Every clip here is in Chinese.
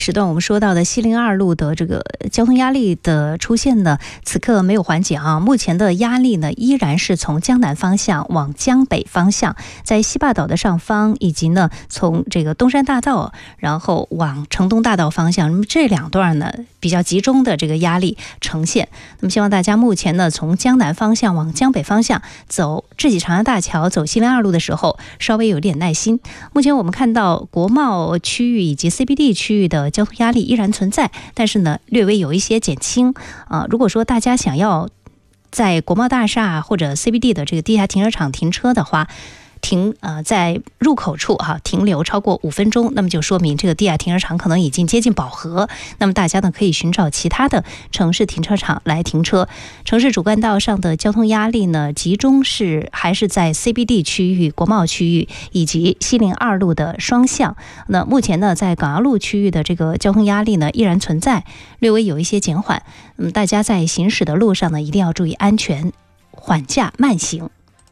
时段我们说到的西陵2路的这个交通压力的出现呢，此刻没有缓解啊。目前的压力呢，依然是从江南方向往江北方向，在西坝岛的上方，以及呢从这个东山大道，然后往城东大道方向，那么这两段呢比较集中的这个压力呈现。那么希望大家目前呢从江南方向往江北方向走智己长江大桥，走西陵2路的时候，稍微有点耐心。目前我们看到国贸区域以及 CBD 区域的交通压力依然存在，但是呢略微有一些减轻如果说大家想要在国贸大厦或者 CBD 的这个地下停车场停车的话，在入口处停留超过5分钟，那么就说明这个地下停车场可能已经接近饱和。那么大家呢可以寻找其他的城市停车场来停车。城市主干道上的交通压力呢，集中还是在 CBD 区域、国贸区域以及西陵2路的双向。那目前呢，在港澳路区域的这个交通压力呢依然存在，略微有一些减缓。大家在行驶的路上呢，一定要注意安全，缓驾慢行。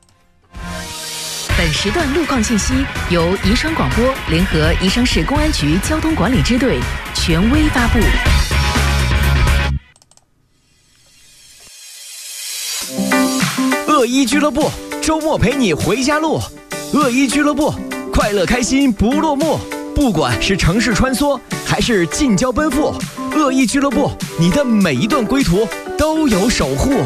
本时段路况信息由宜昌广播联合宜昌市公安局交通管理支队权威发布。 恶一俱乐部周末陪你回家路，恶一俱乐部快乐开心不落幕。不管是城市穿梭还是近郊奔赴，恶一俱乐部你的每一段归途都有守护。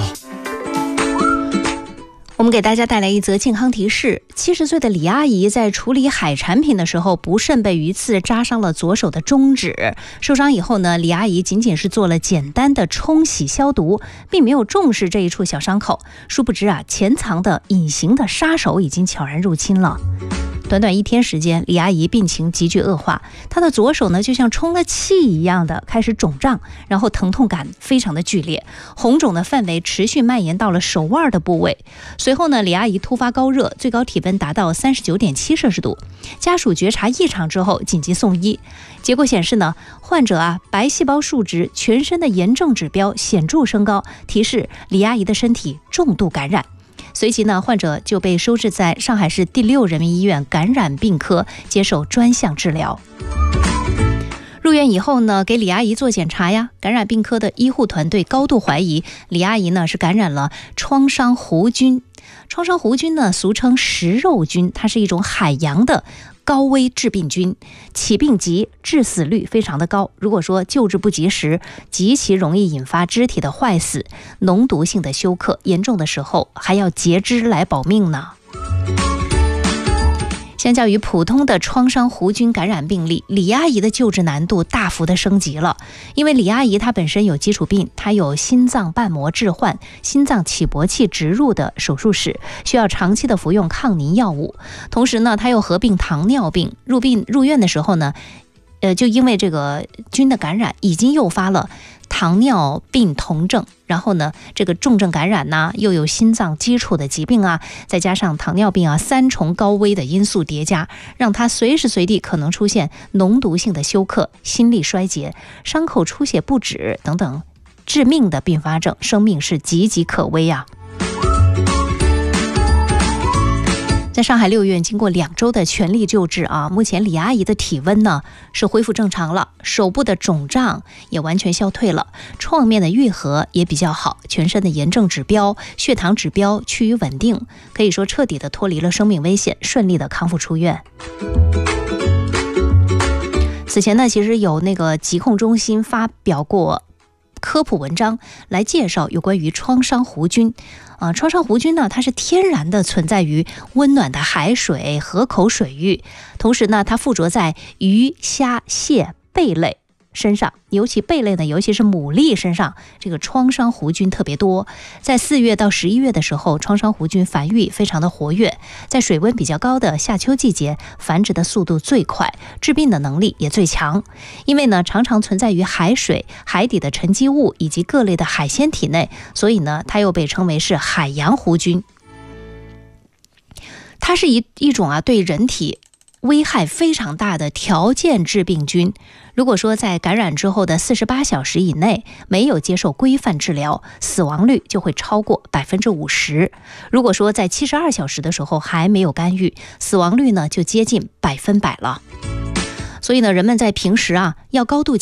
我们给大家带来一则健康提示：70岁的李阿姨在处理海产品的时候，不慎被鱼刺扎伤了左手的中指。受伤以后呢，李阿姨仅仅是做了简单的冲洗消毒，并没有重视这一处小伤口。殊不知潜藏的隐形的杀手已经悄然入侵了。短短1天时间，李阿姨病情急剧恶化，她的左手呢就像充了气一样的开始肿胀，然后疼痛感非常的剧烈，红肿的范围持续蔓延到了手腕的部位。随后呢，李阿姨突发高热，最高体温达到39.7摄氏度，家属觉察异常之后紧急送医。结果显示呢，患者白细胞数值、全身的炎症指标显著升高，提示李阿姨的身体重度感染。随即呢，患者就被收治在上海市第6人民医院感染病科接受专项治疗。入院以后呢，给李阿姨做检查感染病科的医护团队高度怀疑李阿姨呢是感染了创伤弧菌。创伤弧菌呢，俗称食肉菌，它是一种海洋的高危致病菌，起病急，致死率非常的高。如果说救治不及时，极其容易引发肢体的坏死、脓毒性的休克，严重的时候还要截肢来保命呢。相较于普通的创伤弧菌感染病例，李阿姨的救治难度大幅的升级了。因为李阿姨她本身有基础病，她有心脏瓣膜置换、心脏起搏器植入的手术史，需要长期的服用抗凝药物。同时呢，她又合并糖尿病，入院的时候呢，就因为这个菌的感染，已经诱发了糖尿病同症，然后呢，这个重症感染又有心脏基础的疾病再加上糖尿病3重高危的因素叠加，让他随时随地可能出现脓毒性的休克、心力衰竭、伤口出血不止等等致命的并发症，生命是岌岌可危在上海6院经过2周的全力救治目前李阿姨的体温呢是恢复正常了，手部的肿胀也完全消退了，创面的愈合也比较好，全身的炎症指标、血糖指标趋于稳定，可以说彻底的脱离了生命危险，顺利的康复出院。此前呢，其实有那个疾控中心发表过科普文章来介绍有关于创伤弧菌。创伤弧菌呢，它是天然的存在于温暖的海水、河口水域，同时呢，它附着在鱼、虾、蟹、贝类身上，尤其贝类呢，尤其是牡蛎身上，这个创伤弧菌特别多。在4月到11月的时候，创伤弧菌繁育非常的活跃，在水温比较高的夏秋季节，繁殖的速度最快，致病的能力也最强。因为呢，常常存在于海水、海底的沉积物以及各类的海鲜体内，所以呢，它又被称为是海洋弧菌。它是一种对人体危害非常大的条件致病菌。如果说在感染之后的48小时以内没有接受规范治疗，死亡率就会超过50%。如果说在72小时的时候还没有干预，死亡率呢就接近100%了。 所以呢，人们在平时要高度